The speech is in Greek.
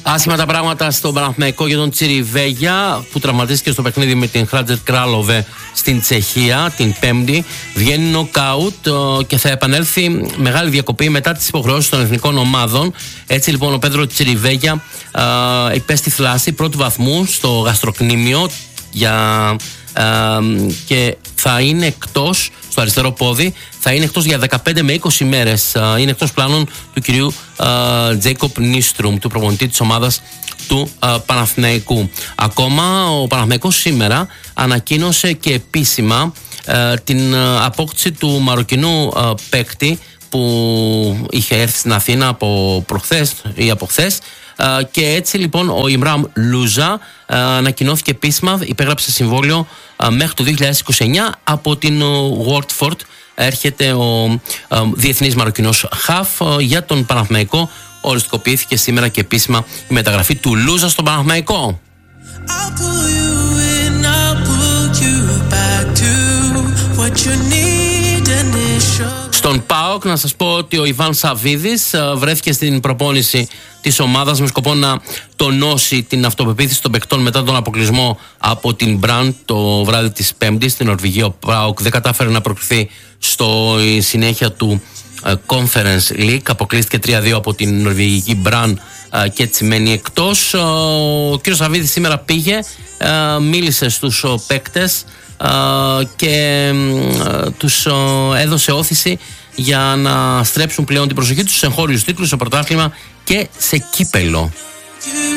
Άσχημα τα πράγματα στον Παναθηναϊκό για τον Τσιριβέγια που τραυματίστηκε στο παιχνίδι με την Χράτζετ Κράλοβε στην Τσεχία την Πέμπτη. Βγαίνει νοκάουτ και θα επανέλθει μεγάλη διακοπή μετά τις υποχρεώσεις των εθνικών ομάδων. Έτσι λοιπόν ο Πέντρο Τσιριβέγια υπέστη θλάση πρώτου βαθμού στο γαστροκνήμιο και θα είναι εκτός στο αριστερό πόδι, θα είναι εκτός για 15 με 20 μέρες. Είναι εκτός πλάνων του κυρίου Τζέικοπ Νίστρουμ, του προπονητή της ομάδας του Παναθηναϊκού. Ακόμα ο Παναθηναϊκός σήμερα ανακοίνωσε και επίσημα την απόκτηση του Μαροκινού παίκτη που είχε έρθει στην Αθήνα από προχθές ή από χθες. Και έτσι λοιπόν ο Ιμράμ Λούζα ανακοινώθηκε επίσημα, υπέγραψε συμβόλαιο μέχρι το 2029 από την Watford. Έρχεται ο διεθνής Μαροκινός χαφ για τον Παναθηναϊκό. Οριστικοποιήθηκε σήμερα και επίσημα η μεταγραφή του Λούζα στον Παναθηναϊκό. Στον ΠΑΟΚ να σας πω ότι ο Ιβάν Σαββίδης βρέθηκε στην προπόνηση της ομάδας με σκοπό να τονώσει την αυτοπεποίθηση των παικτών μετά τον αποκλεισμό από την Μπραν το βράδυ της Πέμπτης στην Νορβηγία. Ο ΠΑΟΚ δεν κατάφερε να προκριθεί στη συνέχεια του Conference League, αποκλείστηκε 3-2 από την νορβηγική Μπραν και έτσι μένει εκτός. Ο κ. Σαββίδης σήμερα πήγε, μίλησε στους παίκτες και τους έδωσε όθηση για να στρέψουν πλέον την προσοχή τους σε εγχώριους τίτλους, σε πρωτάθλημα και σε κύπελο.